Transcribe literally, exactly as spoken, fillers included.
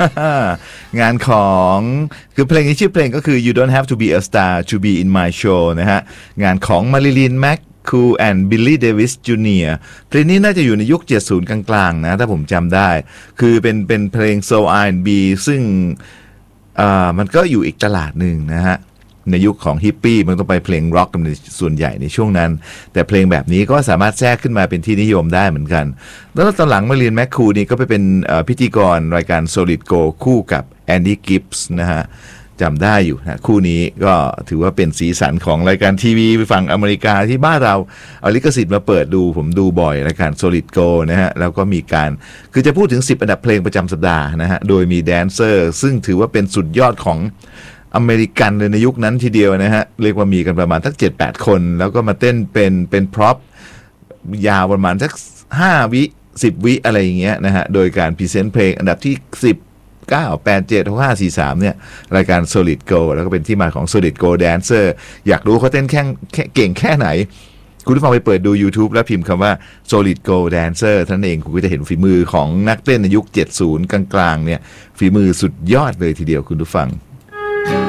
งานของคือเพลงนี้ชื่อเพลงก็คือ You Don't Have to Be a Star to Be in My Show นะฮะงานของ Marilyn McCool and Billy Davis จูเนียร์ เพลงนี้น่าจะอยู่ในยุคเจ็ดสิบกลางๆนะถ้าผมจำได้คือเป็นเป็นเพลง Soul อาร์ แอนด์ บี ซึ่งอ่ามันก็อยู่อีกตลาดหนึ่งนะฮะในยุคของฮิปปี้มันต้องไปเพลงร็อกกันส่วนใหญ่ในช่วงนั้นแต่เพลงแบบนี้ก็สามารถแทรกขึ้นมาเป็นที่นิยมได้เหมือนกันแล้วตอนหลังมาเรียนแมคคูนี่ก็ไปเป็นพิธีกรรายการ Solid Gold คู่กับแอนดี้กิฟส์นะฮะจำได้อยู่นะคู่นี้ก็ถือว่าเป็นสีสันของรายการทีวีฝั่งอเมริกาที่บ้านเราเอาลิขสิทธิ์มาเปิดดูผมดูบ่อยรายการ Solid Gold นะฮะแล้วก็มีการคือจะพูดถึงสิบอันดับเพลงประจำสัปดาห์นะฮะโดยมีแดนเซอร์ซึ่งถือว่าเป็นสุดยอดของอเมริกันเลยในยุคนั้นทีเดียวนะฮะเรียกว่ามีกันประมาณสัก เจ็ดแปด คนแล้วก็มาเต้นเป็นเป็นพร็อพยาวประมาณสักห้าวิสิบวิอะไรอย่างเงี้ยนะฮะโดยการพรีเซนต์เพลงอันดับที่สิบ เก้า แปด เจ็ด หก ห้า สี่ สามเนี่ยรายการ Solid Gold แล้วก็เป็นที่มาของ Solid Gold Dancer อยากรู้เขาเต้นแค่เก่งแค่ไหนคุณผู้ฟังไปเปิดดู YouTube แล้วพิมพ์คำว่า Solid Gold Dancer ท่านเองคุณก็จะเห็นฝีมือของนักเต้นในยุคเจ็ดสิบกลางๆเนี่ยฝีมือสุดยอดเลยทีเดียวคุณผู้ฟัง